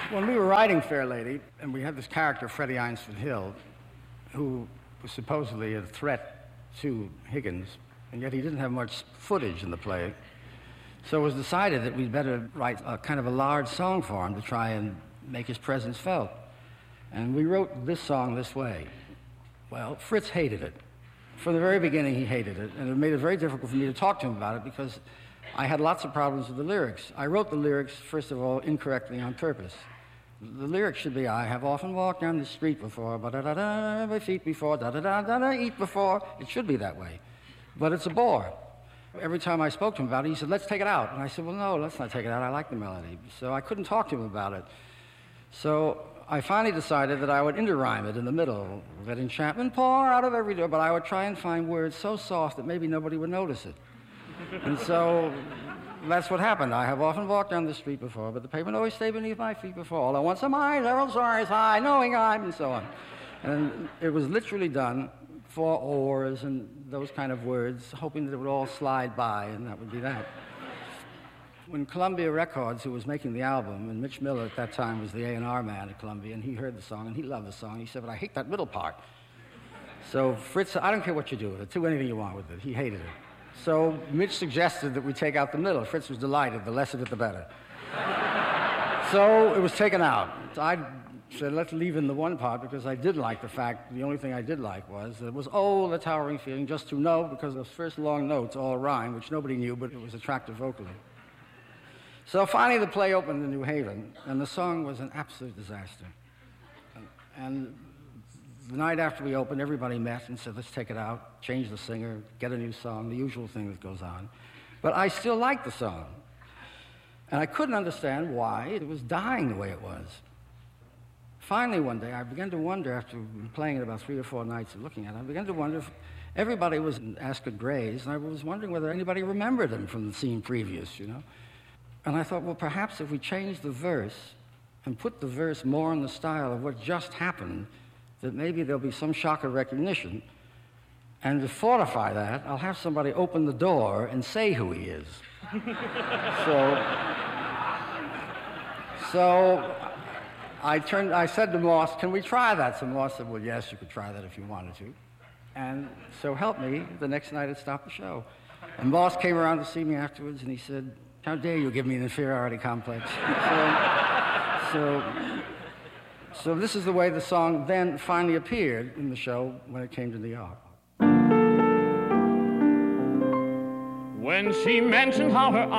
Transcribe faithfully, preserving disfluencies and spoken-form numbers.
When we were writing Fair Lady, and we had this character, Freddie Eynsford Hill, who was supposedly a threat to Higgins, and yet he didn't have much footage in the play. So it was decided that we'd better write a kind of a large song for him to try and make his presence felt. And we wrote this song this way. Well, Fritz hated it. From the very beginning, he hated it, and it made it very difficult for me to talk to him about it because I had lots of problems with the lyrics. I wrote the lyrics, first of all, incorrectly on purpose. The lyrics should be, I have often walked down the street before, ba-da-da-da, my feet before, da-da-da-da, eat before. It should be that way. But it's a bore. Every time I spoke to him about it, he said, let's take it out. And I said, well, no, let's not take it out. I like the melody. So I couldn't talk to him about it. So I finally decided that I would interrhyme it in the middle. Let enchantment pour out of every door. But I would try and find words so soft that maybe nobody would notice it. And so that's what happened. I have often walked down the street before, but the pavement always stayed beneath my feet before. All I want some eyes, Errol Sorry's high, knowing I'm, and so on. And it was literally done for oars and those kind of words, hoping that it would all slide by, and that would be that. When Columbia Records, who was making the album, and Mitch Miller at that time was the A and R man at Columbia, and he heard the song, and he loved the song. He said, but I hate that middle part. So Fritz said, I don't care what you do with it. Do anything you want with it. He hated it. So Mitch suggested that we take out the middle. Fritz was delighted. The less of it, the better. So it was taken out. I said, let's leave in the one part, because I did like the fact, the only thing I did like was, that it was, oh, the towering feeling, just to know, because those first long notes all rhyme, which nobody knew, but it was attractive vocally. So finally the play opened in New Haven, and the song was an absolute disaster. And, and the night after we opened, everybody met and said, let's take it out, change the singer, get a new song, the usual thing that goes on. But I still liked the song. And I couldn't understand why it was dying the way it was. Finally, one day, I began to wonder, after playing it about three or four nights and looking at it, I began to wonder if everybody was in Ascot Grays, and I was wondering whether anybody remembered him from the scene previous, you know. And I thought, well, perhaps if we change the verse and put the verse more in the style of what just happened, that maybe there'll be some shock of recognition. And to fortify that, I'll have somebody open the door and say who he is. so, so I turned. I said to Moss, can we try that? So Moss said, well, yes, you could try that if you wanted to. And so help me, the next night it stopped the show. And Moss came around to see me afterwards, and he said, how dare you give me an inferiority complex? so, so So this is the way the song then finally appeared in the show when it came to New York. When she mentioned how her